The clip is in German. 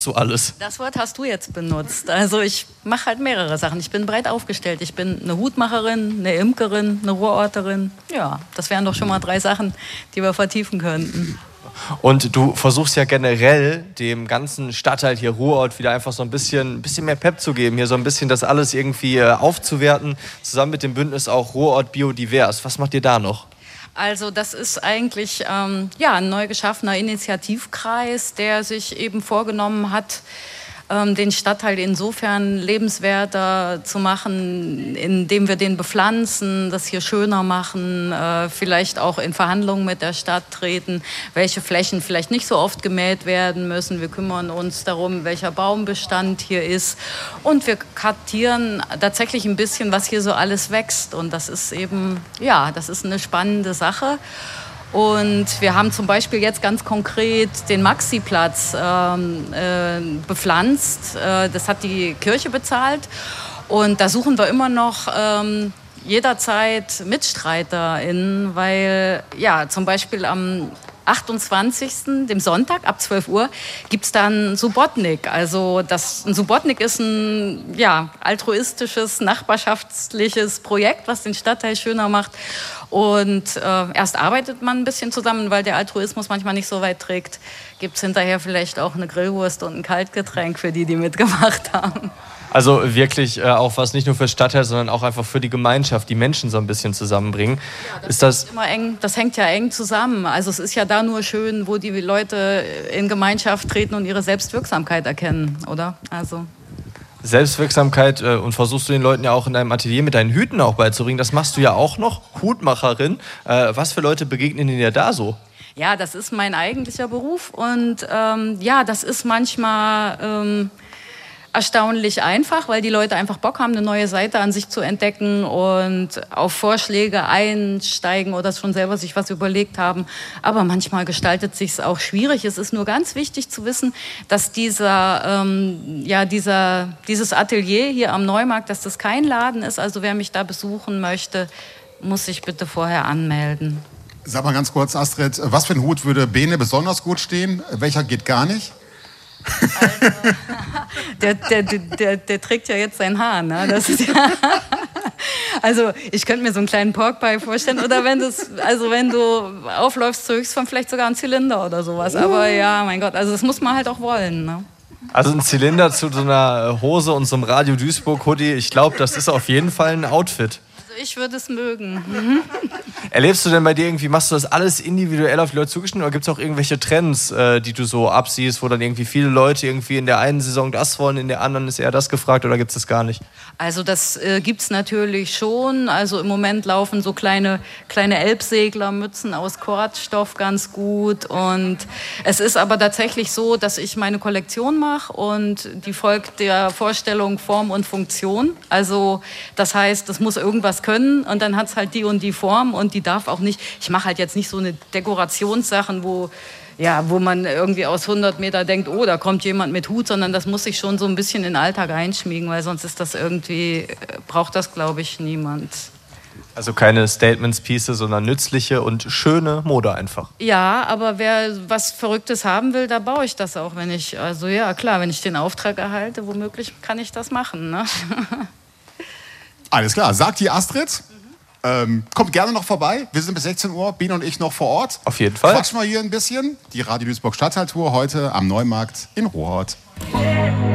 so alles? Das Wort hast du jetzt benutzt. Also ich mache halt mehrere Sachen. Ich bin breit aufgestellt. Ich bin eine Hutmacherin, eine Imkerin, eine Ruhrorterin. Ja, das wären doch schon mal 3 Sachen, die wir vertiefen könnten. Und du versuchst ja generell dem ganzen Stadtteil hier Ruhrort wieder einfach so ein bisschen mehr Pep zu geben, hier so ein bisschen das alles irgendwie aufzuwerten, zusammen mit dem Bündnis auch Ruhrort Biodivers. Was macht ihr da noch? Also das ist eigentlich ein neu geschaffener Initiativkreis, der sich eben vorgenommen hat, den Stadtteil insofern lebenswerter zu machen, indem wir den bepflanzen, das hier schöner machen, vielleicht auch in Verhandlungen mit der Stadt treten, welche Flächen vielleicht nicht so oft gemäht werden müssen. Wir kümmern uns darum, welcher Baumbestand hier ist, und wir kartieren tatsächlich ein bisschen, was hier so alles wächst, und das ist eben, das ist eine spannende Sache. Und wir haben zum Beispiel jetzt ganz konkret den Maxiplatz bepflanzt. Das hat die Kirche bezahlt. Und da suchen wir immer noch jederzeit MitstreiterInnen, weil zum Beispiel am 28., dem Sonntag, ab 12 Uhr, gibt es dann Subotnik. Also ein Subotnik ist ein altruistisches, nachbarschaftliches Projekt, was den Stadtteil schöner macht. Und erst arbeitet man ein bisschen zusammen, weil der Altruismus manchmal nicht so weit trägt. Gibt es hinterher vielleicht auch eine Grillwurst und ein Kaltgetränk für die mitgemacht haben. Also wirklich auch was nicht nur für Stadtteil, sondern auch einfach für die Gemeinschaft, die Menschen so ein bisschen zusammenbringen. Ja, das hängt ja eng zusammen. Also es ist ja da nur schön, wo die Leute in Gemeinschaft treten und ihre Selbstwirksamkeit erkennen, oder? Also Selbstwirksamkeit und versuchst du den Leuten ja auch in deinem Atelier mit deinen Hüten auch beizubringen. Das machst du ja auch noch, Hutmacherin. Was für Leute begegnen dir da so? Ja, das ist mein eigentlicher Beruf, und das ist manchmal erstaunlich einfach, weil die Leute einfach Bock haben, eine neue Seite an sich zu entdecken und auf Vorschläge einsteigen oder schon selber sich was überlegt haben. Aber manchmal gestaltet sich es auch schwierig. Es ist nur ganz wichtig zu wissen, dass dieses Atelier hier am Neumarkt, dass das kein Laden ist. Also wer mich da besuchen möchte, muss sich bitte vorher anmelden. Sag mal ganz kurz, Astrid, was für ein Hut würde Bene besonders gut stehen? Welcher geht gar nicht? Also, der trägt ja jetzt sein Haar, ne? Das ist also ich könnte mir so einen kleinen Porkpie vorstellen, oder wenn du aufläufst zur Höchstform, vielleicht sogar einen Zylinder oder sowas. Aber ja, mein Gott, also das muss man halt auch wollen, ne? Also ein Zylinder zu so einer Hose und so einem Radio Duisburg Hoodie, ich glaube, das ist auf jeden Fall ein Outfit. Also ich würde es mögen. Erlebst du denn bei dir irgendwie, machst du das alles individuell auf die Leute zugeschnitten, oder gibt es auch irgendwelche Trends, die du so absiehst, wo dann irgendwie viele Leute irgendwie in der einen Saison das wollen, in der anderen ist eher das gefragt, oder gibt es das gar nicht? Also das gibt's natürlich schon. Also im Moment laufen so kleine Elbseglermützen aus Kordstoff ganz gut. Und es ist aber tatsächlich so, dass ich meine Kollektion mache, und die folgt der Vorstellung Form und Funktion. Also das heißt, es muss irgendwas können, und dann hat's halt die und die Form, und die darf auch nicht. Ich mache halt jetzt nicht so eine Dekorationssachen, wo man irgendwie aus 100 Meter denkt, oh, da kommt jemand mit Hut, sondern das muss sich schon so ein bisschen in den Alltag einschmiegen, weil sonst ist das irgendwie, braucht das, glaube ich, niemand. Also keine Statements-Pieces, sondern nützliche und schöne Mode einfach. Ja, aber wer was Verrücktes haben will, da baue ich das auch, wenn ich den Auftrag erhalte, womöglich kann ich das machen, ne? Alles klar, sagt die Astrid. Kommt gerne noch vorbei. Wir sind bis 16 Uhr, Biene und ich noch vor Ort. Auf jeden Fall. Quatschen wir hier ein bisschen. Die Radio Duisburg Stadtteiltour heute am Neumarkt in Ruhrort.